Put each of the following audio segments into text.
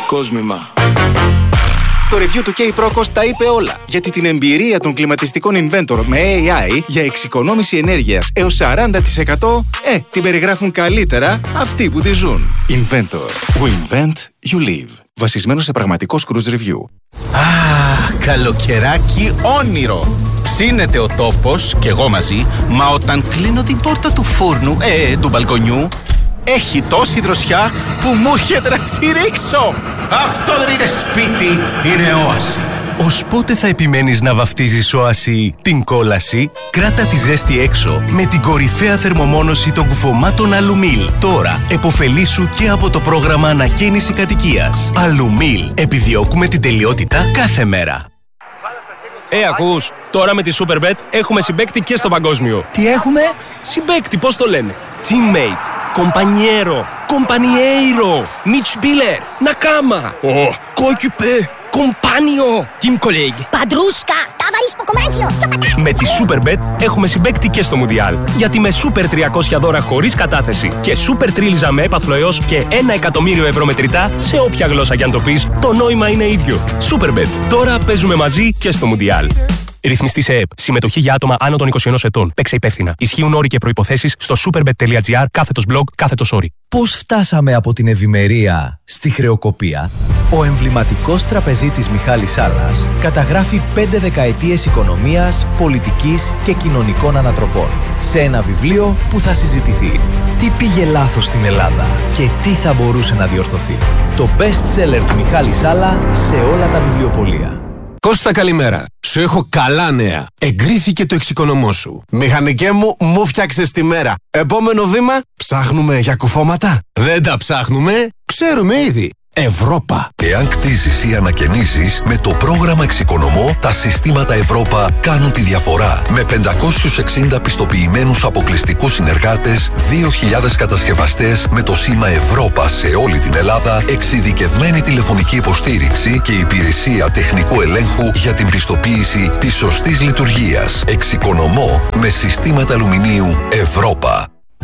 Κόσμημα. Το review του K-Procos τα είπε όλα, γιατί την εμπειρία των κλιματιστικών Inventor με AI για εξοικονόμηση ενέργειας έως 40% την περιγράφουν καλύτερα αυτοί που τη ζουν. Inventor. We invent, you live. Βασισμένο σε πραγματικό Cruise Review. Καλοκαιράκι όνειρο. Ψήνεται ο τόπος και εγώ μαζί, μα όταν κλείνω την πόρτα του φούρνου, του μπαλκονιού, έχει τόση δροσιά που μου έρχεται να τσιρίξω. Αυτό δεν είναι σπίτι, είναι όαση. Ως πότε θα επιμένεις να βαφτίζεις όαση την κόλαση? Κράτα τη ζέστη έξω με την κορυφαία θερμομόνωση των κουφωμάτων Αλουμίλ. Τώρα επωφελήσου και από το πρόγραμμα ανακαίνιση κατοικίας. Αλουμίλ. Επιδιώκουμε την τελειότητα κάθε μέρα. Ακούς, τώρα με τη Superbet έχουμε συμπαίκτη και στο παγκόσμιο. Τι έχουμε? Συμπαίκτη, πώς το λένε? Teammate, compañero, compañeiro, Mitspieler, Nakama, coéquipier, compagno, team colleague, Padrusca, tavaris pocomancio, Με τη Superbet έχουμε συμπαίκτη και στο Μουντιάλ. Γιατί με Super 300 δώρα χωρίς κατάθεση και Super Τρίλιζα με έπαθλο έως και 1.000.000 ευρώ μετρητά σε όποια γλώσσα κι αν το πεις, το νόημα είναι ίδιο. Superbet. Τώρα παίζουμε μαζί και στο Μουντιάλ. Ρυθμιστή σε ΕΕΠ. Συμμετοχή για άτομα άνω των 21 ετών. Παίξε υπεύθυνα. Ισχύουν όροι και προϋποθέσεις στο superbet.gr/blog/όροι. Πώς φτάσαμε από την ευημερία στη χρεοκοπία? Ο εμβληματικός τραπεζίτης Μιχάλης Σάλλας καταγράφει 5 δεκαετίες οικονομίας, πολιτικής και κοινωνικών ανατροπών σε ένα βιβλίο που θα συζητηθεί. Τι πήγε λάθος στην Ελλάδα και τι θα μπορούσε να διορθωθεί? Το best seller του Μιχάλη Σάλλα σε όλα τα βιβλιοπωλεία. Κώστα, καλημέρα. Σου έχω καλά νέα. Εγκρίθηκε το εξοικονομώ σου. Μηχανικέ μου φτιάξες τη μέρα. Επόμενο βήμα, ψάχνουμε για κουφώματα. Δεν τα ψάχνουμε, ξέρουμε ήδη. Ευρώπα. Εάν κτίζεις ή ανακαινήσεις, με το πρόγραμμα Εξοικονομώ, τα συστήματα Ευρώπα κάνουν τη διαφορά. Με 560 πιστοποιημένους αποκλειστικούς συνεργάτες, 2.000 κατασκευαστές με το σήμα Ευρώπα σε όλη την Ελλάδα, εξειδικευμένη τηλεφωνική υποστήριξη και υπηρεσία τεχνικού ελέγχου για την πιστοποίηση της σωστής λειτουργίας. Εξοικονομώ με συστήματα αλουμινίου Ευρώπα.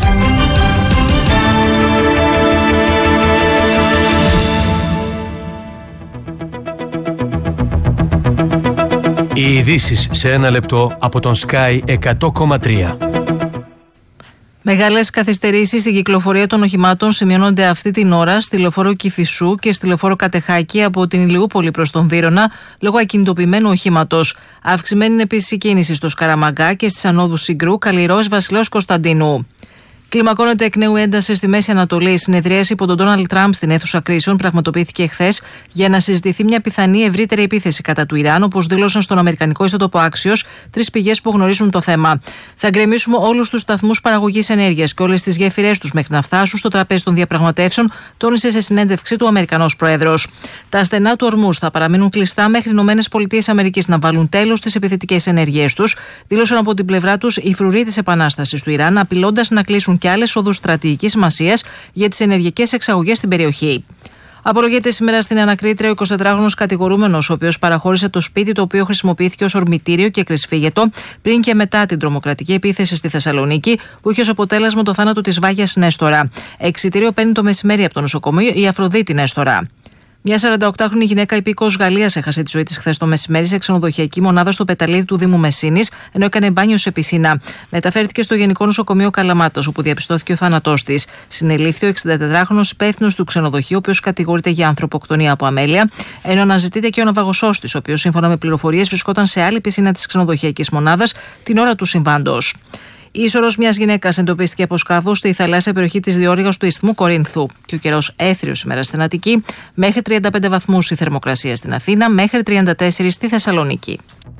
Οι ειδήσεις σε ένα λεπτό από τον Sky 100,3. Μεγάλες καθυστερήσεις στην κυκλοφορία των οχημάτων σημειώνονται αυτή την ώρα στη λεωφόρο Κηφισού και στη λεωφόρο Κατεχάκη από την Ηλιούπολη προς τον Βύρωνα λόγω ακινητοποιημένου οχήματος. Αυξημένη είναι επίσης η κίνηση στο Σκαραμαγκά και στις ανόδους Συγκρού, Καλλιρός, Βασιλέως Κωνσταντίνου. Κλιμακώνεται εκ νέου ένταση στη Μέση Ανατολή. Η συνεδρίαση υπό τον Ντόναλντ Τραμπ στην αίθουσα κρίσεων πραγματοποιήθηκε χθες για να συζητηθεί μια πιθανή ευρύτερη επίθεση κατά του Ιράν, όπως δήλωσαν στον Αμερικανικό ιστότοπο Axios 3 πηγές που γνωρίζουν το θέμα. Θα γκρεμίσουμε όλους τους σταθμούς παραγωγής ενέργειας και όλες τις γέφυρές τους μέχρι να φτάσουν στο τραπέζι των διαπραγματεύσεων, τόνισε σε συνέντευξη του Αμερικανός Πρόεδρος. Τα στενά του ορμούς θα παραμείνουν κλειστά μέχρι οι ΗΠΑ να βάλουν τέλος στις επιθετικές ενέργειές τους, δήλωσαν από την πλευρά τους οι φρουροί της Επανάστασης του Ιράν, απειλώντας να κλείσουν και άλλες οδούς στρατηγικής σημασίας για τις ενεργειακές εξαγωγές στην περιοχή. Απολογείται σήμερα στην ανακρίτρια ο 24χρονος κατηγορούμενος, ο οποίος παραχώρησε το σπίτι το οποίο χρησιμοποιήθηκε ως ορμητήριο και κρυσφύγετο πριν και μετά την τρομοκρατική επίθεση στη Θεσσαλονίκη, που είχε ως αποτέλεσμα το θάνατο της Βάγιας Νέστορα. Εξιτήριο παίρνει το μεσημέρι από το νοσοκομείο η Αφροδίτη Νέστορα. Μια 48χρονη γυναίκα υπήκοος Γαλλίας έχασε τη ζωή της χθες το μεσημέρι σε ξενοδοχειακή μονάδα στο Πεταλίδι του Δήμου Μεσσίνης, ενώ έκανε μπάνιο σε πισίνα. Μεταφέρθηκε στο Γενικό Νοσοκομείο Καλαμάτας, όπου διαπιστώθηκε ο θάνατός της. Συνελήφθη ο 64χρονος υπεύθυνος του ξενοδοχείου, ο οποίος κατηγορείται για ανθρωποκτονία από αμέλεια, ενώ αναζητείται και ο ναυαγοσός της, ο οποίος σύμφωνα με πληροφορίες βρισκόταν σε άλλη πισίνα της ξενοδοχειακής μονάδας την ώρα του συμβάντος. Η είσορρος μιας γυναίκας εντοπίστηκε από σκάφο στη θαλάσσια περιοχή της διόρυγας του Ισθμού Κορίνθου. Και ο καιρός έθριος σήμερα στην Αττική, μέχρι 35 βαθμούς η θερμοκρασία στην Αθήνα, μέχρι 34 στη Θεσσαλονίκη.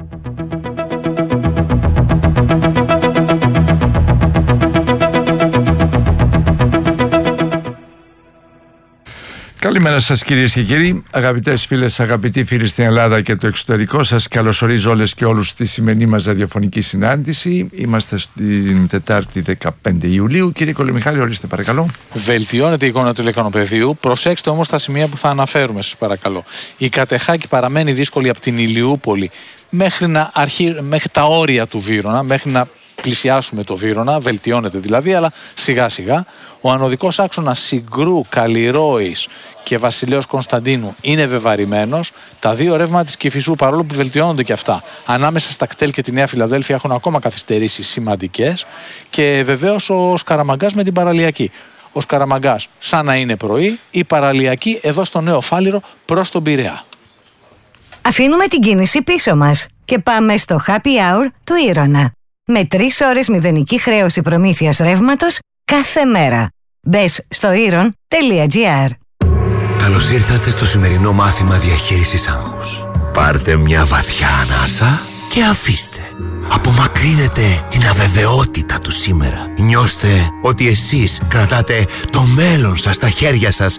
Καλημέρα σας κυρίες και κύριοι, αγαπητές φίλες, αγαπητοί φίλοι στην Ελλάδα και το εξωτερικό. Σας καλωσορίζω όλες και όλους στη σημερινή μας ραδιοφωνική συνάντηση. Είμαστε στην Τετάρτη 15 Ιουλίου. Κύριε Κολομιχάλη, ορίστε παρακαλώ. Βελτιώνεται η εικόνα του ηλεκτρονοπεδίου. Προσέξτε όμως τα σημεία που θα αναφέρουμε, σας παρακαλώ. Η Κατεχάκη παραμένει δύσκολη από την Ηλιούπολη μέχρι τα όρια του Βύρωνα, μέχρι να πλησιάσουμε το Βύρωνα, βελτιώνεται δηλαδή, αλλά σιγά σιγά. Ο ανωδικός άξονας Συγκρού, Καλλιρόης και Βασιλέως Κωνσταντίνου είναι βεβαρημένος. Τα δύο ρεύματα της Κηφισού, παρόλο που βελτιώνονται και αυτά, ανάμεσα στα κτέλ και τη Νέα Φιλαδέλφια έχουν ακόμα καθυστερήσεις σημαντικές. Και βεβαίως ο Σκαραμαγκάς με την Παραλιακή. Ο Σκαραμαγκάς σαν να είναι πρωί, η Παραλιακή εδώ στο Νέο Φάληρο προς τον Πειραιά. Αφήνουμε την κίνηση πίσω μας και πάμε στο Happy Hour του Ήρωνα. Με 3 ώρες μηδενική χρέωση προμήθειας ρεύματος κάθε μέρα. Μπες στο iron.gr. Καλώς ήρθατε στο σημερινό μάθημα διαχείρισης άγχους. Πάρτε μια βαθιά ανάσα και αφήστε. Απομακρύνετε την αβεβαιότητα του σήμερα. Νιώστε ότι εσείς κρατάτε το μέλλον σας στα χέρια σας.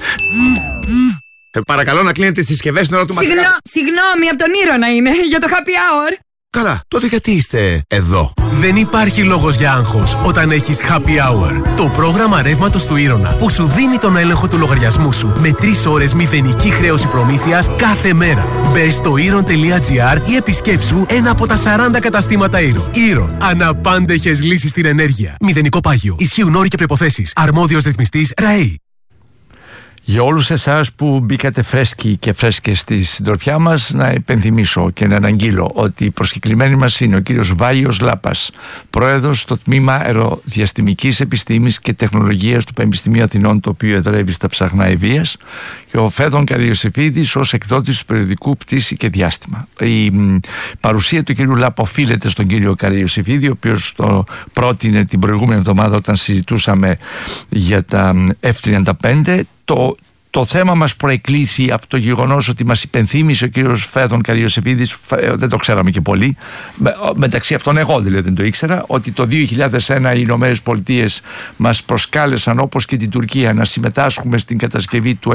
Παρακαλώ να κλείνετε τις συσκευές στην ώρα του μαθήματος. Συγγνώμη, από τον Ήρωνα είναι, για το happy hour. Καλά, τότε γιατί είστε εδώ? Δεν υπάρχει λόγος για άγχος όταν έχεις Happy Hour. Το πρόγραμμα ρεύματος του Ήρωνα που σου δίνει τον έλεγχο του λογαριασμού σου με 3 ώρες μηδενική χρέωση προμήθειας κάθε μέρα. Μπες στο iron.gr ή επισκέψου ένα από τα 40 καταστήματα Iron. Iron. Αναπάντεχες λύσεις στην ενέργεια. Μηδενικό πάγιο. Ισχύουν όροι και προϋποθέσεις. Αρμόδιος ρυθμιστής ΡΑΕΗ. Για όλους εσάς που μπήκατε φρέσκοι και φρέσκες στη συντροφιά μας, να υπενθυμίσω και να αναγγείλω ότι η προσκεκλημένη μας είναι ο κύριος Βάγιος Λάπας, πρόεδρος στο τμήμα Αεροδιαστημικής Επιστήμης και Τεχνολογίας του Πανεπιστημίου Αθηνών, το οποίο εδρεύει στα Ψαχνά Ευβοίας, και ο Φέδων Καριοσεφίδης ως εκδότης του περιοδικού Πτήση και Διάστημα. Η παρουσία του κύριου Λάπα οφείλεται στον κύριο Καριοσεφίδη, ο οποίος το πρότεινε την προηγούμενη εβδομάδα όταν συζητούσαμε για τα F-35. Το θέμα μας προεκλήθη από το γεγονός ότι μας υπενθύμησε ο κύριος Φέδων Καριοσεφίδης, δεν το ξέραμε και πολύ, μεταξύ αυτών εγώ δηλαδή δεν το ήξερα, ότι το 2001 οι Ηνωμένες Πολιτείες μας προσκάλεσαν, όπως και την Τουρκία, να συμμετάσχουμε στην κατασκευή του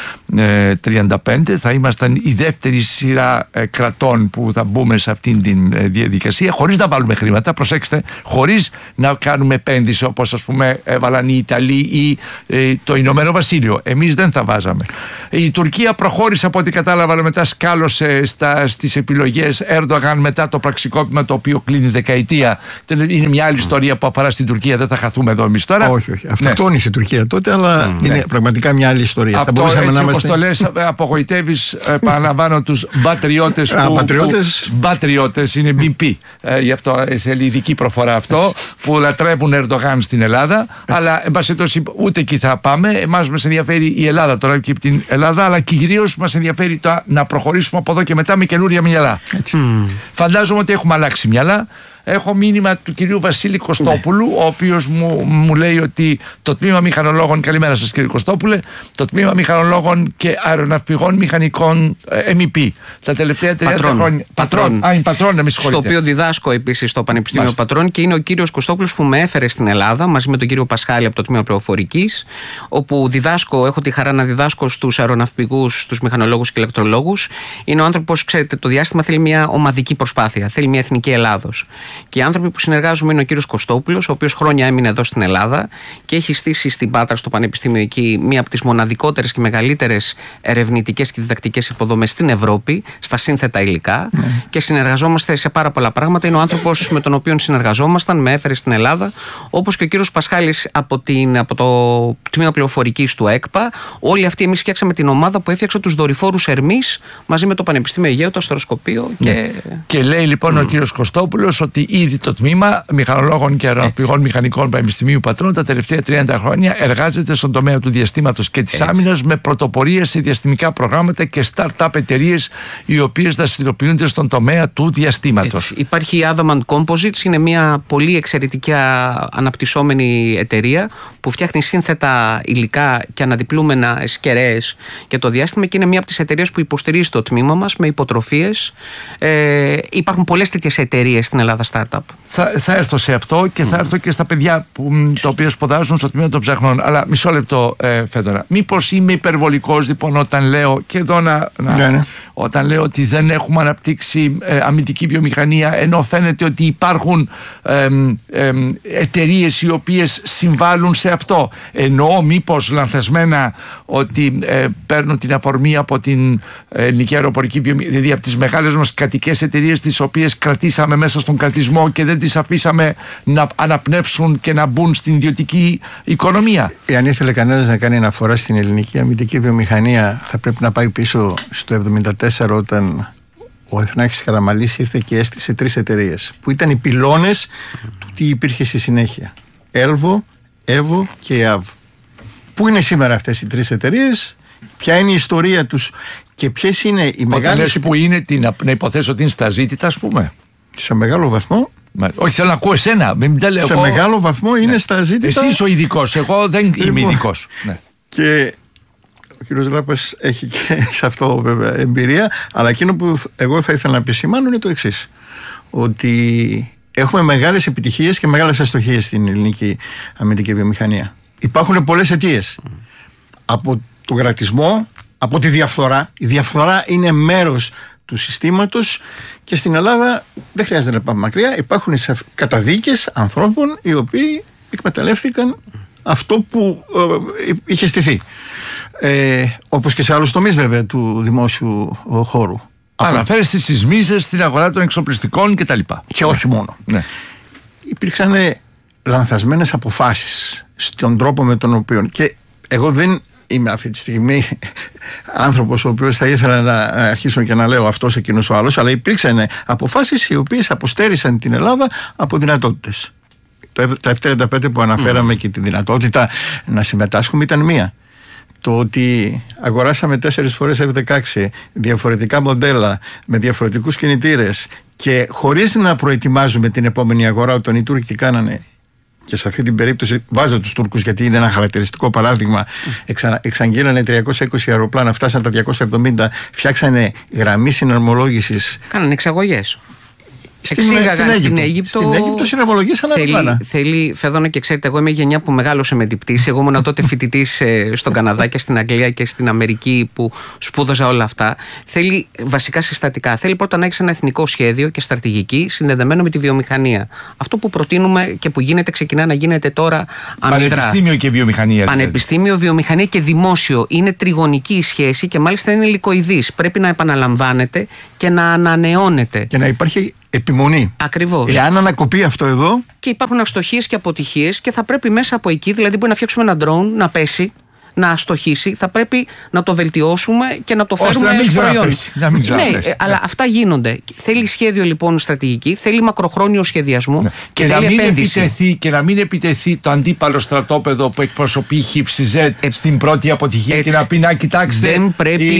F-35. Θα ήμασταν η δεύτερη σειρά κρατών που θα μπούμε σε αυτήν την διαδικασία, χωρίς να βάλουμε χρήματα, προσέξτε, χωρίς να κάνουμε επένδυση όπως ας πούμε έβαλαν οι Ιταλοί ή το Ηνωμένο Βασίλειο. Εμείς δεν θα βάζαμε. Η Τουρκία προχώρησε, από ό,τι κατάλαβα, αλλά μετά σκάλωσε στις επιλογές Έρντογαν μετά το πραξικόπημα, το οποίο κλείνει δεκαετία. Είναι μια άλλη ιστορία που αφορά στην Τουρκία, δεν θα χαθούμε εδώ εμείς τώρα. Όχι. Αυτοκτόνησε η Τουρκία τότε, αλλά είναι πραγματικά μια άλλη ιστορία. Αυτό έτσι όπως το λες, απογοητεύεις, επαναλαμβάνω, τους μπατριώτες μπατριώτες είναι BP. Γι' αυτό θέλει ειδική προφορά αυτό, που λατρεύουν Ερντογάν στην Ελλάδα. Αλλά εν πάση περιπτώσει ούτε εκεί θα πάμε. Εμάς μας ενδιαφέρει η Ελλάδα τώρα και την Ελλάδα, αλλά κυρίως μας ενδιαφέρει να προχωρήσουμε από εδώ και μετά με καινούρια μυαλά. Φαντάζομαι ότι έχουμε αλλάξει μυαλά. Έχω μήνυμα του κυρίου Βασίλη Κωστόπουλου, ο οποίος μου λέει ότι το τμήμα μηχανολόγων, καλημέρα σας κύριε Κωστόπουλε, το τμήμα μηχανολόγων και αεροναυπηγών μηχανικών MEP τα τελευταία 30 χρόνια. Πατρών, με συγχωρείτε. Στο οποίο διδάσκω επίσης στο Πανεπιστήμιο Πατρών, και είναι ο κύριος Κωστόπουλος που με έφερε στην Ελλάδα μαζί με τον κύριο Πασχάλη από το τμήμα πληροφορικής, όπου έχω τη χαρά να διδάσκω στους αεροναυπηγούς, στους μηχανολόγους και ηλεκτρολόγους. Είναι ο άνθρωπος, ξέρετε, το διάστημα θέλει μια ομαδική προσπάθεια, θέλει μια εθνική Ελλάδος. Και οι άνθρωποι που συνεργάζομαι είναι ο κύριος Κωστόπουλος, ο οποίος χρόνια έμεινε εδώ στην Ελλάδα και έχει στήσει στην Πάτρα, στο Πανεπιστήμιο εκεί, μία από τις μοναδικότερες και μεγαλύτερες ερευνητικές και διδακτικές υποδομές στην Ευρώπη, στα σύνθετα υλικά. Και συνεργαζόμαστε σε πάρα πολλά πράγματα. Είναι ο άνθρωπος με τον οποίο συνεργαζόμασταν, με έφερε στην Ελλάδα, όπως και ο κύριος Πασχάλης από το τμήμα πληροφορικής του ΕΚΠΑ. Όλοι αυτοί εμείς φτιάξαμε την ομάδα που έφτιαξε τους δορυφόρους Ερμής μαζί με το Πανεπιστήμιο Αιγαίου, το αστροσκοπείο. Και λέει λοιπόν ο κύριος Κωστόπουλος ότι ήδη το τμήμα μηχανολόγων και αεροναυπηγών μηχανικών Πανεπιστημίου Πατρών τα τελευταία 30 χρόνια εργάζεται στον τομέα του διαστήματος και της άμυνας, με πρωτοπορία σε διαστημικά προγράμματα και start-up εταιρείες οι οποίες δραστηριοποιούνται στον τομέα του διαστήματος. Υπάρχει η Adamant Composites, είναι μια πολύ εξαιρετικά αναπτυσσόμενη εταιρεία που φτιάχνει σύνθετα υλικά και αναδιπλούμενα σκερές για το διάστημα, και είναι μια από τις εταιρείες που υποστηρίζει το τμήμα μας με υποτροφίες. Υπάρχουν πολλές τέτοιες εταιρείες στην Ελλάδα, startup. Θα έρθω σε αυτό και θα έρθω και στα παιδιά τα οποία σπουδάζουν στο τμήμα των ψαχνών. Αλλά μισό λεπτό, Φέδωρα. Μήπως είμαι υπερβολικός λοιπόν όταν λέω, και εδώ όταν λέω ότι δεν έχουμε αναπτύξει αμυντική βιομηχανία, ενώ φαίνεται ότι υπάρχουν εταιρείες οι οποίες συμβάλλουν σε αυτό. Εννοώ μήπως λανθασμένα ότι παίρνουν την αφορμή από την ελληνική αεροπορική βιομηχανία, δηλαδή από τις μεγάλες μας κρατικές εταιρείες, τις οποίες κρατήσαμε μέσα στον κρατισμό και δεν τις αφήσαμε να αναπνεύσουν και να μπουν στην ιδιωτική οικονομία. Εάν ήθελε κανένας να κάνει αναφορά στην ελληνική αμυντική βιομηχανία, θα πρέπει να πάει πίσω στο 1974, όταν ο Εθνάρχης Καραμαλής ήρθε και έστησε 3 εταιρείες που ήταν οι πυλώνες του τι υπήρχε στη συνέχεια. Έλβο, Εύω και ΕΑΒ. Πού είναι σήμερα αυτές οι 3 εταιρείες, ποια είναι η ιστορία τους και ποιες είναι οι μεγάλες... Λες που είναι, να υποθέσω ότι είναι στα ζήτητα, ας πούμε. Σε μεγάλο βαθμό. Όχι, θέλω να ακούω εσένα. Σε μεγάλο βαθμό είναι στα ζήτητα. Εσύ είσαι ο ειδικός, εγώ δεν είμαι ειδικός. Και ο κύριος Ράπας έχει και σε αυτό βέβαια εμπειρία, αλλά εκείνο που εγώ θα ήθελα να επισημάνω είναι το εξής, ότι έχουμε μεγάλες επιτυχίες και μεγάλες αστοχίες στην ελληνική αμυντική βιομηχανία. Υπάρχουν πολλές αιτίες. Από τον κρατισμό, από τη διαφθορά. Η διαφθορά είναι μέρος του συστήματος και στην Ελλάδα δεν χρειάζεται να πάμε μακριά. Υπάρχουν καταδίκες ανθρώπων οι οποίοι εκμεταλλεύτηκαν αυτό που είχε στηθεί. Όπως και σε άλλους τομείς βέβαια του δημόσιου χώρου. Αναφέρεστε στις σεισμίσεις, στην αγορά των εξοπλιστικών κτλ. Και όχι μόνο. Ναι. Υπήρξαν λανθασμένες αποφάσεις στον τρόπο με τον οποίο, και εγώ δεν είμαι αυτή τη στιγμή άνθρωπος ο οποίος θα ήθελα να αρχίσω και να λέω αυτός εκείνος ο άλλος, αλλά υπήρξαν αποφάσεις οι οποίες αποστέρισαν την Ελλάδα από δυνατότητες. Τα F-35 που αναφέραμε και τη δυνατότητα να συμμετάσχουμε ήταν μία. Το ότι αγοράσαμε 4 φορές F-16, διαφορετικά μοντέλα, με διαφορετικούς κινητήρες και χωρίς να προετοιμάζουμε την επόμενη αγορά, όταν οι Τούρκοι κάνανε, και σε αυτή την περίπτωση βάζω τους Τούρκους γιατί είναι ένα χαρακτηριστικό παράδειγμα, εξαγγείλανε 320 αεροπλάνα, φτάσαν τα 270, φτιάξανε γραμμή συναρμολόγησης. Κάνανε εξαγωγές. Εξήγαγαν στην Αίγυπτο. Στην Αίγυπτο συναρμολογήσαν αεροπλάνα. Θέλει, Φεδόνα, και ξέρετε, εγώ είμαι γενιά που μεγάλωσε με την πτήση. Εγώ ήμουν τότε φοιτητής στον Καναδά και στην Αγγλία και στην Αμερική που σπούδαζα όλα αυτά. Θέλει βασικά συστατικά. Θέλει πρώτα να έχεις ένα εθνικό σχέδιο και στρατηγική συνδεδεμένο με τη βιομηχανία. Αυτό που προτείνουμε και που γίνεται, ξεκινά να γίνεται τώρα αμυδρά. Πανεπιστήμιο και βιομηχανία. Πανεπιστήμιο, βιομηχανία και δημόσιο. Είναι τριγωνική η σχέση και μάλιστα είναι υλικοειδής. Πρέπει να επαναλαμβάνεται και να ανανεώνεται. Και να υπάρχει επιμονή. Ακριβώς. Εάν ανακοπεί αυτό εδώ. Και υπάρχουν αστοχίες και αποτυχίες και θα πρέπει μέσα από εκεί, δηλαδή μπορεί να φτιάξουμε ένα drone να πέσει, να αστοχήσει, θα πρέπει να το βελτιώσουμε και να το φέρουμε ως προϊόν. Ναι, αλλά αυτά γίνονται. Θέλει σχέδιο λοιπόν στρατηγική, θέλει μακροχρόνιο σχεδιασμό και θέλει επένδυση. Και να μην επιτεθεί το αντίπαλο στρατόπεδο που εκπροσωπεί η Χιψιζέτ στην πρώτη αποτυχία και να πει να κοιτάξτε,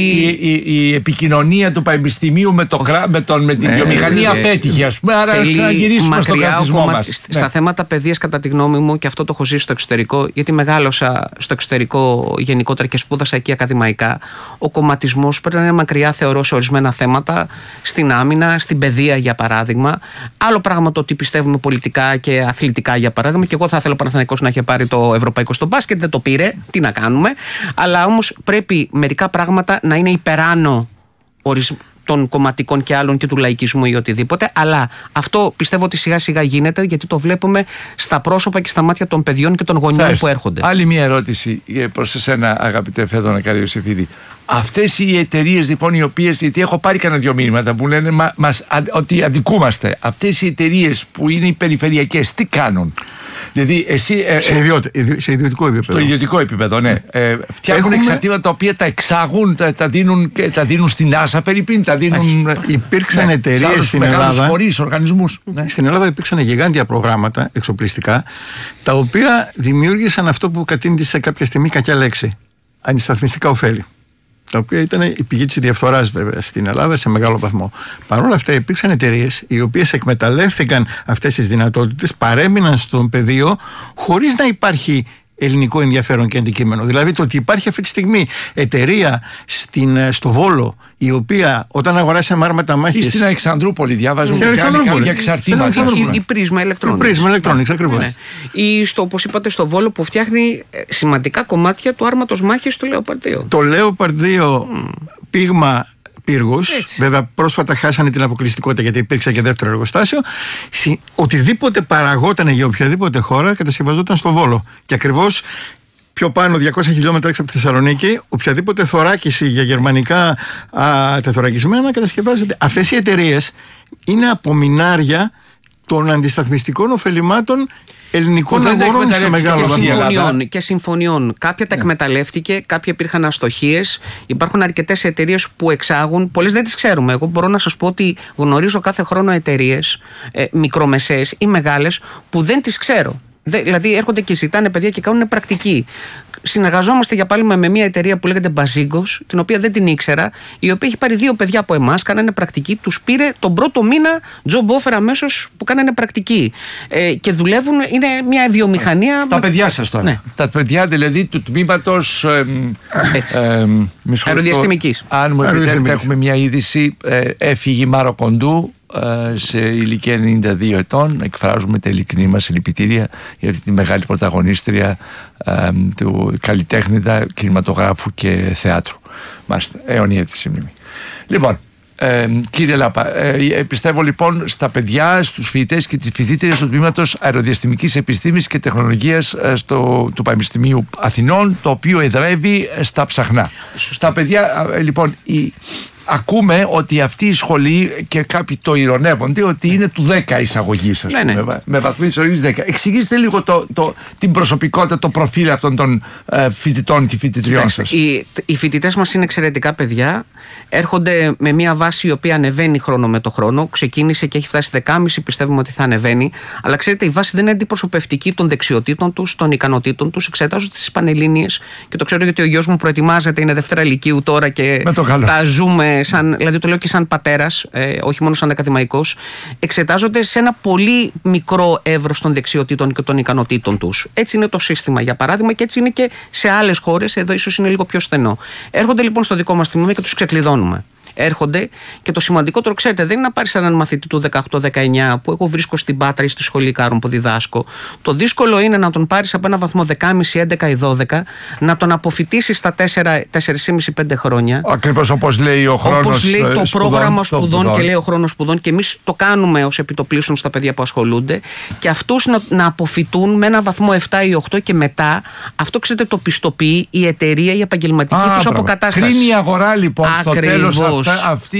η επικοινωνία του πανεπιστημίου με την βιομηχανία απέτυχε, ας πούμε, άρα ξαναγυρίσουμε στον κρατισμό μας. Στα θέματα παιδείας, κατά τη γνώμη μου, και αυτό το έχω ζήσει στο εξωτερικό, γιατί μεγάλωσα στο εξωτερικό γενικότερα και σπούδασα εκεί ακαδημαϊκά, ο κομματισμός πρέπει να είναι μακριά, θεωρώ, σε ορισμένα θέματα, στην άμυνα, στην παιδεία για παράδειγμα. Άλλο πράγμα το ότι πιστεύουμε πολιτικά και αθλητικά για παράδειγμα, και εγώ θα ήθελα ο Παναθηναϊκός να είχε πάρει το ευρωπαϊκό στο μπάσκετ, δεν το πήρε, τι να κάνουμε, αλλά όμως πρέπει μερικά πράγματα να είναι υπεράνω των κομματικών και άλλων και του λαϊκισμού ή οτιδήποτε, αλλά αυτό πιστεύω ότι σιγά σιγά γίνεται, γιατί το βλέπουμε στα πρόσωπα και στα μάτια των παιδιών και των γονιών που έρχονται. Άλλη μια ερώτηση προς εσένα, αγαπητέ Φέδωνα Καραϊωσήφιδη. Αυτές οι εταιρείες λοιπόν, οι οποίες, γιατί έχω πάρει κανένα 2 μήνυματα που λένε ότι αδικούμαστε, αυτές οι εταιρείες που είναι οι περιφερειακές, τι κάνουν? Δηλαδή εσύ, σε ιδιωτικό επίπεδο. Στο ιδιωτικό επίπεδο, ναι. Φτιάχνουν εξαρτήματα τα οποία τα εξάγουν, τα δίνουν στην NASA, Φερρυπίν, τα δίνουν. Υπήρξαν εταιρείες στην Ελλάδα. Φορείς, οργανισμούς. Στην Ελλάδα υπήρξαν γιγάντια προγράμματα εξοπλιστικά, τα οποία δημιούργησαν αυτό που κατήντησε κάποια στιγμή κακιά λέξη. Αντισταθμιστικά ωφέλη. Τα οποία ήταν η πηγή της διαφθοράς βέβαια στην Ελλάδα σε μεγάλο βαθμό. Παρ' όλα αυτά υπήρξαν εταιρείες οι οποίες εκμεταλλεύτηκαν αυτές τις δυνατότητες, παρέμειναν στον πεδίο χωρίς να υπάρχει ελληνικό ενδιαφέρον και αντικείμενο. Δηλαδή το ότι υπάρχει αυτή τη στιγμή εταιρεία στο Βόλο, η οποία όταν αγοράσαμε άρματα μάχης. Ή στην Αλεξανδρούπολη, διάβαζαμε για εξαρτήματα. Η Πρίσμα Electronics. Πρίσμα Electronics, ακριβώς. Ναι. Ή όπως είπατε, στο Βόλο που φτιάχνει σημαντικά κομμάτια του άρματος μάχης του Λέοπαρντ 2. Το Λέοπαρντ 2 πήγμα πύργους. Βέβαια, πρόσφατα χάσανε την αποκλειστικότητα γιατί υπήρξε και δεύτερο εργοστάσιο. Οτιδήποτε παραγόταν για οποιαδήποτε χώρα κατασκευαζόταν στο Βόλο. Και ακριβώς πιο πάνω, 200 χιλιόμετρα έξω από τη Θεσσαλονίκη, οποιαδήποτε θωράκιση για γερμανικά τεθωρακισμένα κατασκευάζεται. Αυτές οι εταιρείες είναι απομεινάρια των αντισταθμιστικών ωφελημάτων ελληνικών αγορών σε μεγάλο βαθμό. Και συμφωνιών. Κάποια τα εκμεταλλεύτηκε, κάποια υπήρχαν αστοχίες. Υπάρχουν αρκετές εταιρείες που εξάγουν. Πολλές δεν τις ξέρουμε. Εγώ μπορώ να σας πω ότι γνωρίζω κάθε χρόνο εταιρείες, μικρομεσαίες ή μεγάλες, που δεν τις ξέρω. Δηλαδή έρχονται και ζητάνε παιδιά και κάνουν πρακτική. Συνεργαζόμαστε για πάλι με μια εταιρεία που λέγεται Μπαζίγκος, την οποία δεν την ήξερα, η οποία έχει πάρει 2 παιδιά από εμάς, κάνανε πρακτική, τους πήρε τον πρώτο μήνα job offer αμέσως που κάνανε πρακτική. Και δουλεύουν, είναι μια βιομηχανία. Τα παιδιά σας τώρα. Ναι. Τα παιδιά δηλαδή του τμήματος αεροδιαστημικής. Αν μου επιτρέπετε, έχουμε μια είδηση. Έφυγε η Μάρο Κοντού σε ηλικία 92 ετών. Εκφράζουμε τα ειλικρινή μας συλληπιτήρια για αυτή τη μεγάλη πρωταγωνίστρια του καλλιτέχνητα, κινηματογράφου και θεάτρου. Μάλιστα, αιωνία τη μνήμη. Λοιπόν, κύριε Λάπα, πιστεύω λοιπόν στα παιδιά, στους φοιτητές και τις φοιτήτριες του τμήματος αεροδιαστημικής επιστήμης και τεχνολογίας του Πανεπιστημίου Αθηνών, το οποίο εδρεύει στα Ψαχνά. Στα παιδιά, λοιπόν, ακούμε ότι αυτή η σχολή, και κάποιοι το ειρωνεύονται, ότι είναι του 10 εισαγωγής, ας πούμε, με βαθμό εισαγωγής 10. Εξηγήστε λίγο την προσωπικότητα, το προφίλ αυτών των φοιτητών και φοιτητριών σας. Οι φοιτητές μας είναι εξαιρετικά παιδιά. Έρχονται με μια βάση η οποία ανεβαίνει χρόνο με το χρόνο. Ξεκίνησε και έχει φτάσει 10,5, πιστεύουμε ότι θα ανεβαίνει. Αλλά ξέρετε, η βάση δεν είναι αντιπροσωπευτική των δεξιοτήτων τους, των ικανοτήτων τους. Εξετάζω τις Πανελλήνιες και το ξέρω γιατί ο γιος μου προετοιμάζεται, είναι Δευτέρα Λυκείου τώρα και τα ζούμε. Δηλαδή το λέω και σαν πατέρας, όχι μόνο σαν ακαδημαϊκός, εξετάζονται σε ένα πολύ μικρό εύρος των δεξιοτήτων και των ικανοτήτων τους. Έτσι είναι το σύστημα, για παράδειγμα, και έτσι είναι και σε άλλες χώρες. Εδώ ίσως είναι λίγο πιο στενό. Έρχονται λοιπόν στο δικό μας τμήμα και τους ξεκλειδώνουμε. Έρχονται και το σημαντικότερο, ξέρετε, δεν είναι να πάρεις έναν μαθητή του 18-19 που εγώ βρίσκω στην Πάτρα ή στη σχολή Κάρων που διδάσκω. Το δύσκολο είναι να τον πάρεις από ένα βαθμό 10,5, 11 ή 12, να τον αποφοιτήσεις στα 4,5-5 χρόνια. Ακριβώς όπως λέει ο χρόνος. Όπως λέει το πρόγραμμα σπουδών και λέει ο χρόνος σπουδών, και εμείς το κάνουμε ως επιτοπλίστων στα παιδιά που ασχολούνται, και αυτούς να αποφοιτούν με ένα βαθμό 7 ή 8 και μετά. Αυτό, ξέρετε, το πιστοποιεί η εταιρεία, η επαγγελματική τους αποκατάσταση. Κρίνει η αγορά λοιπόν στο τέλος. Αυτοί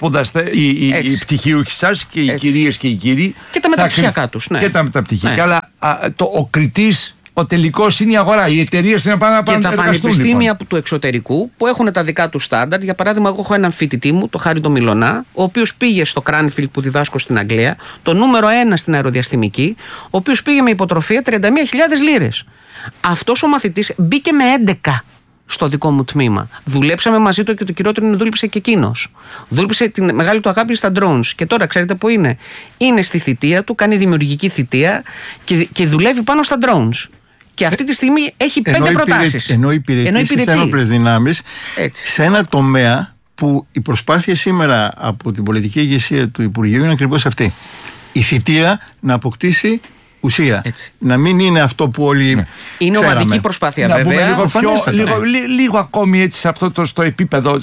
οι πτυχιούχοι σας και οι κυρίες και οι κύριοι. Και τα μεταπτυχιακά τους. Και τα μεταπτυχιακά. Αλλά ο κριτής, ο τελικός, είναι η αγορά. Οι εταιρείες είναι πάνω και τα πανεπιστήμια λοιπόν του εξωτερικού που έχουν τα δικά του στάνταρ. Για παράδειγμα, εγώ έχω έναν φοιτητή μου, το Χάρη το Μιλωνά, ο οποίος πήγε στο Cranfield που διδάσκω στην Αγγλία, το νούμερο 1 στην αεροδιαστημική, ο οποίος πήγε με υποτροφία 31.000 λίρες. Αυτός ο μαθητής μπήκε με 11 στο δικό μου τμήμα. Δουλέψαμε μαζί του και το κυριότερο είναι δούλεψε και εκείνος. Δούλεψε τη μεγάλη του αγάπη στα drones. Και τώρα ξέρετε που είναι. Είναι στη θητεία του, κάνει δημιουργική θητεία και δουλεύει πάνω στα drones. Και αυτή τη στιγμή έχει 5 προτάσεις. Ενώ υπηρετεί στις ένοπλες δυνάμεις σε ένα τομέα που η προσπάθεια σήμερα από την πολιτική ηγεσία του Υπουργείου είναι ακριβώς αυτή. Η θητεία να αποκτήσει ουσία. Έτσι. Να μην είναι αυτό που όλοι είναι ξέραμε. Ομαδική προσπάθεια, να βέβαια. Λίγο ακόμη έτσι σε αυτό στο επίπεδο,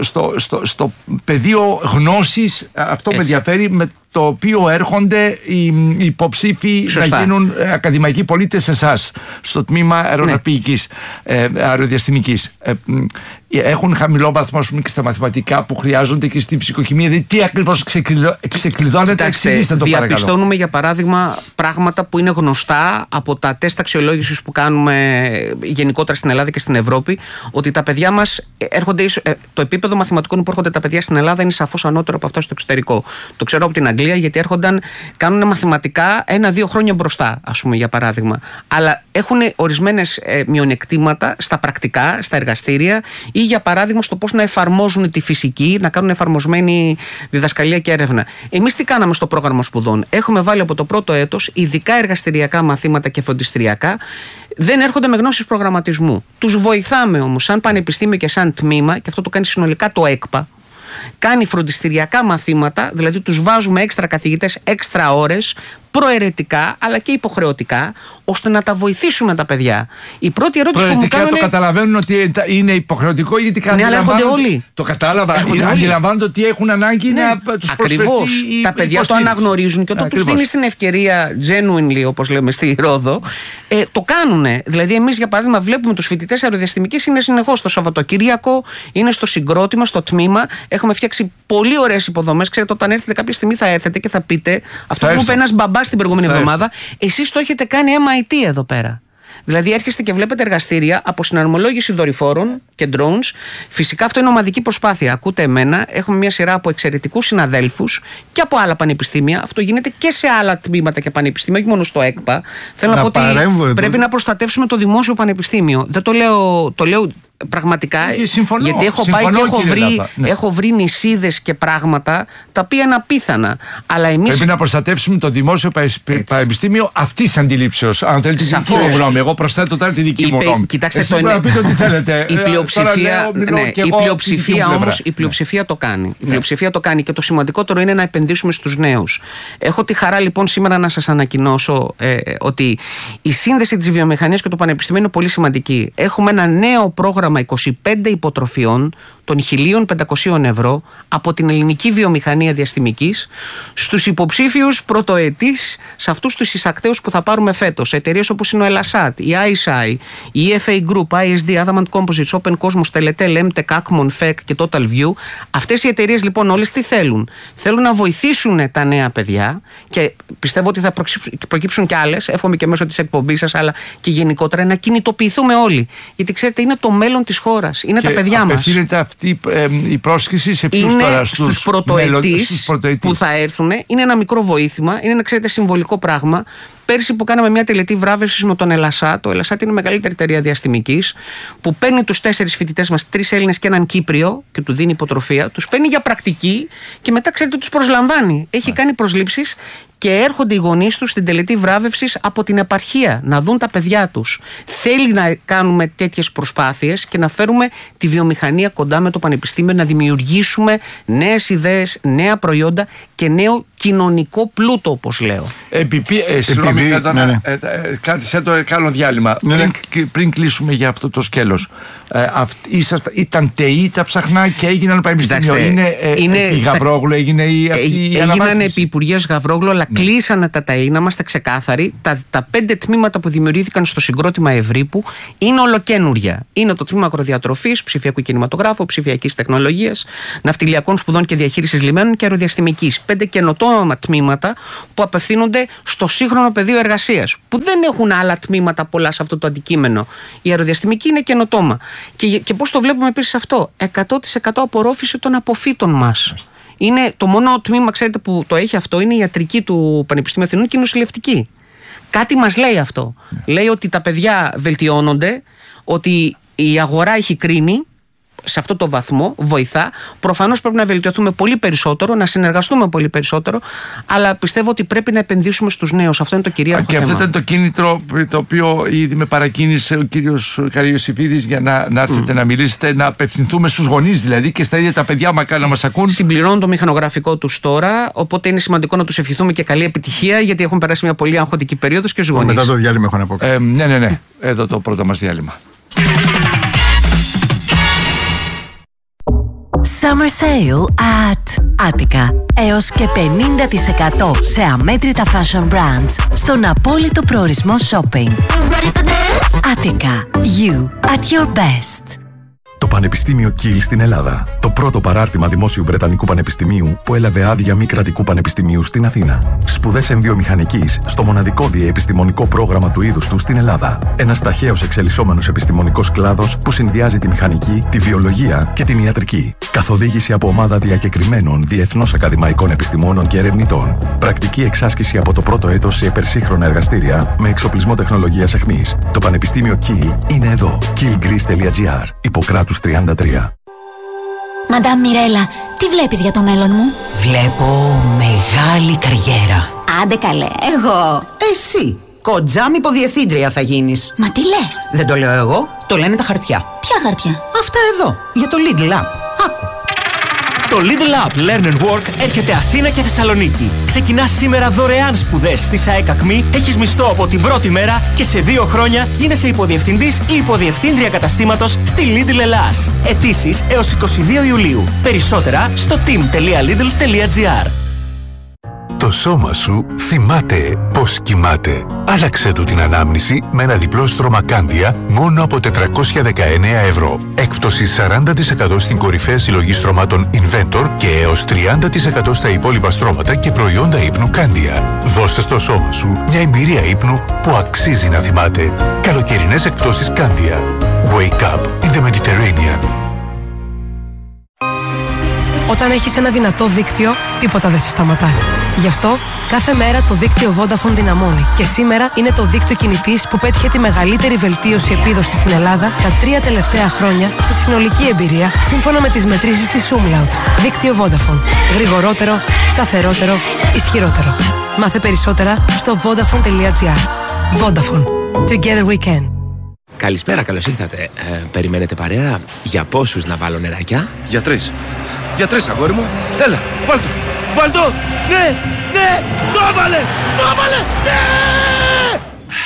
στο πεδίο γνώσης. Αυτό με ενδιαφέρει, με το οποίο έρχονται οι υποψήφοι να γίνουν ακαδημαϊκοί πολίτες σε εσάς, στο τμήμα αεροναυπηγικής, αεροδιαστημικής. Έχουν χαμηλό βαθμό και στα μαθηματικά που χρειάζονται και στη φυσικοχημία. Δηλαδή, τι ακριβώς ξεκλειδώνεται, εξηγήστε το παρακαλώ. Διαπιστώνουμε για παράδειγμα πράγματα που είναι γνωστά από τα τεστ αξιολόγησης που κάνουμε γενικότερα στην Ελλάδα και στην Ευρώπη, ότι τα παιδιά μας έρχονται, το επίπεδο μαθηματικών που έρχονται τα παιδιά στην Ελλάδα είναι σαφώς ανώτερο από αυτό στο εξωτερικό. Το ξέρω από την Αγγλία, γιατί έρχονταν, κάνουν μαθηματικά 1-2 χρόνια μπροστά, ας πούμε, για παράδειγμα. Αλλά έχουν ορισμένες μειονεκτήματα στα πρακτικά, στα εργαστήρια, ή για παράδειγμα στο πώς να εφαρμόζουν τη φυσική, να κάνουν εφαρμοσμένη διδασκαλία και έρευνα. Εμείς τι κάναμε στο πρόγραμμα σπουδών? Έχουμε βάλει από το πρώτο έτος ειδικά εργαστηριακά μαθήματα και φροντιστηριακά. Δεν έρχονται με γνώσεις προγραμματισμού. Τους βοηθάμε όμως σαν πανεπιστήμιο και σαν τμήμα, και αυτό το κάνει συνολικά το ΕΚΠΑ. Κάνει φροντιστηριακά μαθήματα, δηλαδή τους βάζουμε έξτρα καθηγητές, έξτρα ώρες, προαιρετικά αλλά και υποχρεωτικά, ώστε να τα βοηθήσουμε τα παιδιά. Η πρώτη ερώτηση που μου κάνουν. Το καταλαβαίνουν ότι είναι υποχρεωτικό, γιατί ναι, αλλά έρχονται όλοι. Το κατάλαβα. Αντιλαμβάνονται ότι έχουν ανάγκη να τους προσφερθεί. Ακριβώς. Τα παιδιά το αναγνωρίζουν και όταν τους δίνεις την ευκαιρία, genuinely, όπως λέμε στη Ρόδο, το κάνουνε. Δηλαδή, εμείς για παράδειγμα βλέπουμε τους φοιτητές αεροδιαστημικής είναι συνεχώς το Σαββατοκύριακο, είναι στο συγκρότημα, στο τμήμα. Έχουμε φτιάξει πολύ ωραίες υποδομές. Ξέρετε, όταν έρθετε κάποια στιγμή θα έρθετε και θα πείτε αυτό που μου είπε ένας μπαμπάς την προηγούμενη εβδομάδα, εσείς το έχετε κάνει MIT εδώ πέρα. Δηλαδή, έρχεστε και βλέπετε εργαστήρια από συναρμολόγηση δορυφόρων και drones. Φυσικά, αυτό είναι ομαδική προσπάθεια. Ακούτε εμένα, έχουμε μια σειρά από εξαιρετικούς συναδέλφους και από άλλα πανεπιστήμια. Αυτό γίνεται και σε άλλα τμήματα και πανεπιστήμια, όχι μόνο στο ΕΚΠΑ. Θέλω να πω ότι πρέπει να προστατεύσουμε το δημόσιο πανεπιστήμιο. Δεν το λέω πραγματικά, γιατί έχω πάει και έχω βρει νησίδες και πράγματα τα οποία είναι απίθανα. Αλλά εμείς πρέπει να προστατεύσουμε το δημόσιο πανεπιστήμιο αυτής της αντιλήψεως. Αν θέλετε τη δική μου γνώμη, εγώ προσθέτω τώρα τη δική μου γνώμη. Κοιτάξτε, εσείς πρέπει να πείτε ό,τι θέλετε. Η πλειοψηφία το κάνει. Η πλειοψηφία το κάνει και το σημαντικότερο είναι να επενδύσουμε στους νέους. Έχω τη χαρά λοιπόν σήμερα να σας ανακοινώσω ότι η σύνδεση της βιομηχανίας και του πανεπιστημίου είναι πολύ σημαντική. Έχουμε ένα νέο πρόγραμμα 25 υποτροφιών των 1.500 ευρώ από την ελληνική βιομηχανία διαστημικής στους υποψήφιους πρωτοετής, σε αυτούς τους εισακτέους που θα πάρουμε φέτος. Εταιρείες όπως είναι ο Elasat, η ISI, η EFA Group, ISD, Adamant Composites, Open Cosmos, Teletel, Emtec, Acmon, FEC και Total View. Αυτές οι εταιρείες λοιπόν όλες τι θέλουν? Θέλουν να βοηθήσουν τα νέα παιδιά και πιστεύω ότι θα προκύψουν και άλλες, εύχομαι και μέσω της εκπομπής σας, αλλά και γενικότερα να κινητοποιηθούμε όλοι. Γιατί ξέρετε, είναι το μέλλον της χώρας, είναι και τα παιδιά μας. Απευθύνεται αυτή η πρόσκληση σε ποιους τώρα? Στους πρωτοετής που θα έρθουν. Είναι ένα μικρό βοήθημα, είναι ένα, ξέρετε, συμβολικό πράγμα. Πέρσι που κάναμε μια τελετή βράβευσης με τον Elasat, το Elasat είναι η μεγαλύτερη εταιρεία διαστημικής, που παίρνει τους 4 φοιτητές μας, 3 Έλληνες και έναν Κύπριο, και του δίνει υποτροφία, τους παίρνει για πρακτική και μετά, ξέρετε, τους προσλαμβάνει. Έχει κάνει προσλήψεις και έρχονται οι γονείς τους στην τελετή βράβευσης από την επαρχία να δουν τα παιδιά τους. Θέλει να κάνουμε τέτοιες προσπάθειες και να φέρουμε τη βιομηχανία κοντά με το πανεπιστήμιο, να δημιουργήσουμε νέες ιδέες, νέα προϊόντα και νέο κοινωνικό πλούτο, όπως λέω. Κράτησε το κάνω διάλειμμα. Πριν κλείσουμε για αυτό το σκέλος, ήταν ΤΕΗ τα ψαχνά και έγιναν πανεπιστήμιο? Είναι η Γαβρόγλου, έγιναν επί Υπουργείας Γαβρόγλου, αλλά κλείσανε τα ΤΕΗ. Να είμαστε ξεκάθαροι. Τα 5 τμήματα που δημιουργήθηκαν στο συγκρότημα Ευρύπου είναι ολοκαίνουρια. Είναι το τμήμα αγροδιατροφής, ψηφιακού κινηματογράφου, ψηφιακής τεχνολογίας, ναυτιλιακών σπουδών και διαχείρισης λιμένων και αεροδιαστημικής. 5 καινοτόμα τμήματα που απευθύνονται στο σύγχρονο πεδίο εργασίας, που δεν έχουν άλλα τμήματα πολλά σε αυτό το αντικείμενο. Η αεροδιαστημική είναι καινοτόμα. Και πώς το βλέπουμε επίσης αυτό? 100% απορρόφηση των αποφύτων μας. Είναι το μόνο τμήμα, ξέρετε, που το έχει αυτό, είναι η ιατρική του Πανεπιστημίου Αθηνών και η νοσηλευτική. Κάτι μας λέει αυτό. Λέει ότι τα παιδιά βελτιώνονται, ότι η αγορά έχει κρίνει σε αυτό το βαθμό, βοηθά. Προφανώς πρέπει να βελτιωθούμε πολύ περισσότερο, να συνεργαστούμε πολύ περισσότερο, αλλά πιστεύω ότι πρέπει να επενδύσουμε στους νέους. Αυτό είναι το κυρίαρχο θέμα. Και αυτό ήταν το κίνητρο το οποίο ήδη με παρακίνησε ο κύριος Καριωσηφίδης για να έρθετε να μιλήσετε, να απευθυνθούμε στους γονείς δηλαδή και στα ίδια τα παιδιά, μακάρι να μας ακούν. Συμπληρώνουν το μηχανογραφικό τους τώρα, οπότε είναι σημαντικό να τους ευχηθούμε και καλή επιτυχία, γιατί έχουν περάσει μια πολύ αγχωτική περίοδος και στους γονείς. Μετά το διάλειμμα έχω να πω κάτι. Ναι. Εδώ το πρώτο μας διάλειμμα. Summer Sale at Attica. Έως και 50% σε αμέτρητα fashion brands στον απόλυτο προορισμό shopping. Attica. You at your best. Το Πανεπιστήμιο Κιλ στην Ελλάδα. Το πρώτο παράρτημα δημόσιου Βρετανικού Πανεπιστημίου που έλαβε άδεια μη κρατικού πανεπιστημίου στην Αθήνα. Σπουδές εμβιομηχανικής στο μοναδικό διεπιστημονικό πρόγραμμα του είδους του στην Ελλάδα. Ένας ταχαίως εξελισσόμενος επιστημονικός κλάδος που συνδυάζει τη μηχανική, τη βιολογία και την ιατρική. Καθοδήγηση από ομάδα διακεκριμένων διεθνώς ακαδημαϊκών επιστημόνων και ερευνητών. Πρακτική εξάσκηση από το πρώτο έτος σε υπερσύγχρονα εργαστήρια με εξοπλισμό τεχνολογίας αιχμής. Το Πανεπιστήμιο Κιλ είναι εδώ. killgreece.gr. Υποκράτους 33. Μαντάμ Μιρέλα, τι βλέπεις για το μέλλον μου? Βλέπω μεγάλη καριέρα. Άντε καλέ, εγώ. Εσύ, κοντζάμ υποδιευθύντρια θα γίνεις. Μα τι λες? Δεν το λέω εγώ, το λένε τα χαρτιά. Ποια χαρτιά? Αυτά εδώ, για το Lidl App. Άκου. Το Lidl App Learn and Work έρχεται Αθήνα και Θεσσαλονίκη. Ξεκινάς σήμερα δωρεάν σπουδές στη ΣΑΕΚ ΑΚΜΗ, έχεις μισθό από την πρώτη μέρα και σε 2 χρόνια γίνεσαι υποδιευθυντής ή υποδιευθύντρια καταστήματος στη Lidl Ελλάς. Αιτήσεις έως 22 Ιουλίου. Περισσότερα στο team.lidl.gr. Το σώμα σου θυμάται πώς κοιμάται. Άλλαξε του την ανάμνηση με ένα διπλό στρώμα Κάνδια μόνο από 419 ευρώ. Έκπτωση 40% στην κορυφαία συλλογή στρωμάτων Inventor και έως 30% στα υπόλοιπα στρώματα και προϊόντα ύπνου Κάνδια. Δώσε στο σώμα σου μια εμπειρία ύπνου που αξίζει να θυμάται. Καλοκαιρινές εκπτώσεις Κάνδια. Wake up in the Mediterranean. Όταν έχεις ένα δυνατό δίκτυο, τίποτα δεν σε σταματά. Γι' αυτό, κάθε μέρα το δίκτυο Vodafone δυναμώνει. Και σήμερα είναι το δίκτυο κινητής που πέτυχε τη μεγαλύτερη βελτίωση επίδοσης στην Ελλάδα τα 3 τελευταία χρόνια σε συνολική εμπειρία, σύμφωνα με τις μετρήσεις της Umlaut. Δίκτυο Vodafone. Γρηγορότερο, σταθερότερο, ισχυρότερο. Μάθε περισσότερα στο vodafone.gr. Vodafone. Together we can. Καλησπέρα, καλώς ήρθατε. Περιμένετε παρέα? Για πόσους να βάλω νεράκια? Για 3. Για 3, αγόρι μου. Έλα, βάλ' το. Βάλ' το. Ναι, ναι, το έβαλε, το έβαλε, ναι!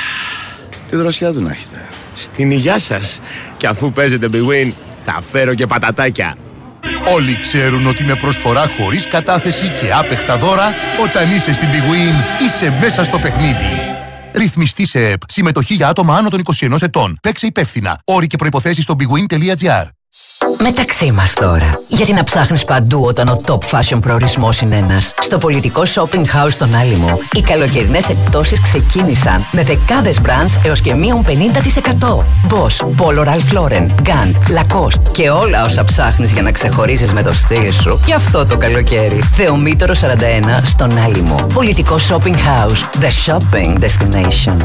Τι δροσιά του να έχετε. Στην υγειά σας. Και αφού παίζετε Big Win, θα φέρω και πατατάκια. Όλοι ξέρουν ότι με προσφορά χωρίς κατάθεση και άπεχτα δώρα, όταν είσαι στην Big Win, είσαι μέσα στο παιχνίδι. Ρυθμιστή σε ΕΠ. Συμμετοχή για άτομα άνω των 21 ετών. Παίξε υπεύθυνα. Όροι και προϋποθέσεις στο bigwin.gr. Μεταξύ μας τώρα. Γιατί να ψάχνεις παντού όταν ο top fashion προορισμός είναι ένας. Στο πολιτικό shopping house στον Άλυμο, οι καλοκαιρινές εκπτώσεις ξεκίνησαν με δεκάδες brands έως και μείον 50%. Boss, Polo Ralph Lauren, Gant, Lacoste και όλα όσα ψάχνεις για να ξεχωρίζεις με το στυλ σου. Και αυτό το καλοκαίρι. Θεομήτωρο 41 στον Άλυμο. Πολιτικό shopping house. The shopping destination.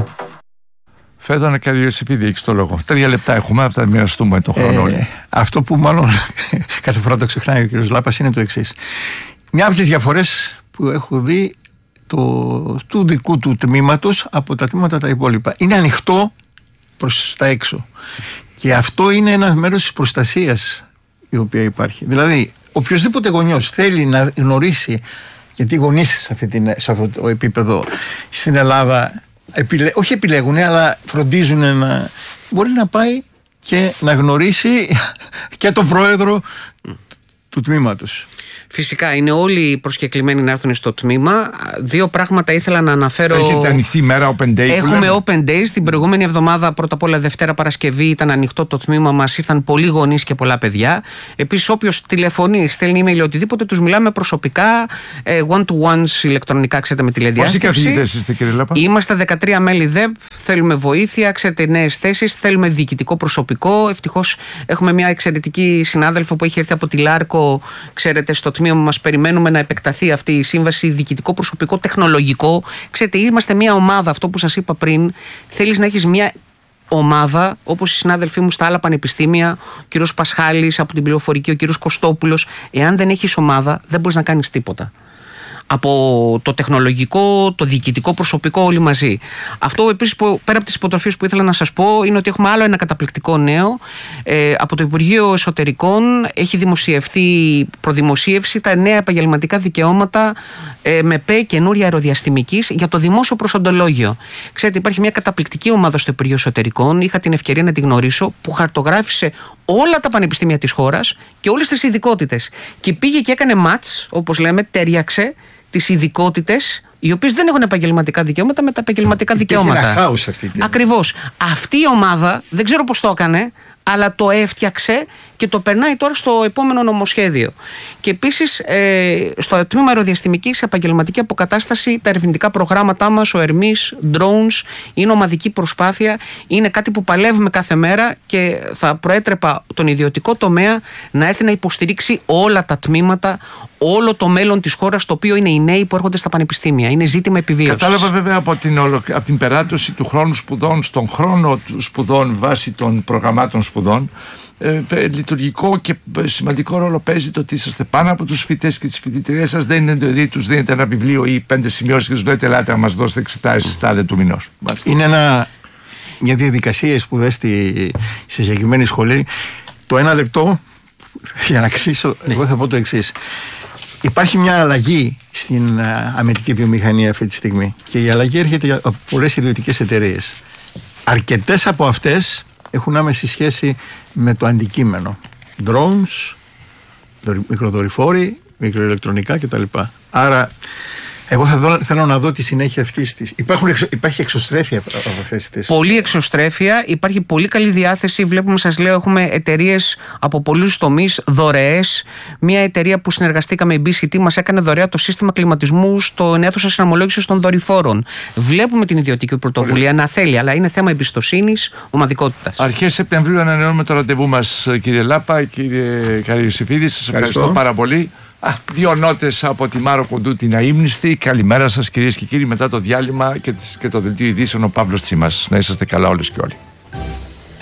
Φέδωνα και Ιωσήφιδη, έχεις το λόγο. 3 λεπτά έχουμε, αυτά να μοιραστούμε το χρόνο όλοι. Αυτό που μάλλον κάθε φορά το ξεχνάει ο κ. Λάπας είναι το εξής. Μια από τις διαφορές που έχω δει του δικού του τμήματος από τα τμήματα τα υπόλοιπα. Είναι ανοιχτό προς τα έξω. Και αυτό είναι ένα μέρος της προστασίας η οποία υπάρχει. Δηλαδή, οποιοσδήποτε γονιός θέλει να γνωρίσει, γιατί οι γονείς σε αυτό το επίπεδο στην Ελλάδα όχι επιλέγουν, αλλά φροντίζουν να μπορεί να πάει και να γνωρίσει και τον πρόεδρο του τμήματος. Φυσικά είναι όλοι προσκεκλημένοι να έρθουν στο τμήμα. 2 πράγματα ήθελα να αναφέρω. Έχετε ανοιχτή μέρα open day? Έχουμε open days. Την προηγούμενη εβδομάδα, πρώτα απ' όλα Δευτέρα Παρασκευή, ήταν ανοιχτό το τμήμα μας. Ήρθαν πολλοί γονείς και πολλά παιδιά. Επίσης, όποιος τηλεφωνεί, στέλνει email, οτιδήποτε, τους μιλάμε προσωπικά, one-to-ones ηλεκτρονικά, ξέρετε, με τηλεδιάσκεψη. Πόσοι καθηγητές είστε, κύριε Λάπα? Είμαστε 13 μέλη ΔΕΠ. Θέλουμε βοήθεια, ξέρετε, νέες θέσεις. Θέλουμε διοικητικό προσωπικό. Ευτυχώς έχουμε μια εξαιρετική συνάδελφο που έχει έρθει από τη Λάρκο, ξέρετε, στο τμήμα μας. Περιμένουμε να επεκταθεί αυτή η σύμβαση, διοικητικό προσωπικό, τεχνολογικό. Ξέρετε, είμαστε μια ομάδα, αυτό που σας είπα πριν. Θέλεις να έχεις μια ομάδα, όπως οι συνάδελφοί μου στα άλλα πανεπιστήμια, ο κύριος Πασχάλης από την πληροφορική, ο κύριος Κωστόπουλος. Εάν δεν έχεις ομάδα, δεν μπορείς να κάνεις τίποτα. Από το τεχνολογικό, το διοικητικό προσωπικό, όλοι μαζί. Αυτό επίσης, πέρα από τις υποτροφίες που ήθελα να σας πω, είναι ότι έχουμε άλλο ένα καταπληκτικό νέο. Από το Υπουργείο Εσωτερικών έχει δημοσιευθεί προδημοσίευση τα νέα επαγγελματικά δικαιώματα με ΠΕ καινούρια αεροδιαστημικής για το δημόσιο προσοντολόγιο. Ξέρετε, υπάρχει μια καταπληκτική ομάδα στο Υπουργείο Εσωτερικών, είχα την ευκαιρία να τη γνωρίσω, που χαρτογράφησε όλα τα πανεπιστήμια της χώρας και όλες τις ειδικότητες. Και πήγε και έκανε μάτς, όπως λέμε, τέριαξε τις ειδικότητες, οι οποίες δεν έχουν επαγγελματικά δικαιώματα, με τα επαγγελματικά δικαιώματα. Ακριβώς. Αυτή η ομάδα, δεν ξέρω πώς το έκανε, αλλά το έφτιαξε και το περνάει τώρα στο επόμενο νομοσχέδιο. Και επίσης στο τμήμα αεροδιαστημικής, επαγγελματική αποκατάσταση, τα ερευνητικά προγράμματά μας, ο Ερμής, drones, είναι ομαδική προσπάθεια, είναι κάτι που παλεύουμε κάθε μέρα και θα προέτρεπα τον ιδιωτικό τομέα να έρθει να υποστηρίξει όλα τα τμήματα, όλο το μέλλον της χώρας, το οποίο είναι οι νέοι που έρχονται στα πανεπιστήμια. Είναι ζήτημα επιβίωσης. Κατάλαβα βέβαια από την περάτωση του χρόνου σπουδών στον χρόνο σπουδών βάσει των προγραμμάτων σπουδών. Λειτουργικό και σημαντικό ρόλο παίζει το ότι είσαστε πάνω από τους φοιτητές και τις φοιτητριές σας. Δεν είναι δηλαδή τους δίνετε ένα βιβλίο ή 5 σημειώσεις και τους λέτε ελάτε να μας δώσετε εξετάσεις τάδε του μηνός. Είναι μια διαδικασία σπουδές στη συγκεκριμένη σχολή. Το 1 λεπτό για να κλείσω, εγώ θα πω το εξής. Υπάρχει μια αλλαγή στην αμυντική βιομηχανία αυτή τη στιγμή και η αλλαγή έρχεται από πολλές ιδιωτικές εταιρείες. Αρκετές από αυτές έχουν άμεση σχέση με το αντικείμενο. Drones, μικροδορυφόροι, μικροηλεκτρονικά κτλ. Άρα εγώ θέλω να δω τη συνέχεια αυτής της. Υπάρχει εξωστρέφεια από αυτές τις. Πολύ εξωστρέφεια, υπάρχει πολύ καλή διάθεση. Βλέπουμε, σας λέω, έχουμε εταιρείες από πολλούς τομείς, δωρεές. Μια εταιρεία που συνεργαστήκαμε, η BCT, μας έκανε δωρεά το σύστημα κλιματισμού στον αίθουσα συναμολόγησης των δορυφόρων. Βλέπουμε την ιδιωτική πρωτοβουλία να θέλει, αλλά είναι θέμα εμπιστοσύνης, ομαδικότητας. Αρχές Σεπτεμβρίου ανανεώνουμε το ραντεβού μας, κύριε Λάπα, κύριε Καριοσυφίδη. Σας ευχαριστώ πάρα πολύ. Δύο νότες από τη Μάρο Κοντού, την αείμνηστη. Καλημέρα σας, κυρίες και κύριοι. Μετά το διάλειμμα και το δελτίο ειδήσεων, ο Παύλος Τσίμας. Να είσαστε καλά όλες και όλοι.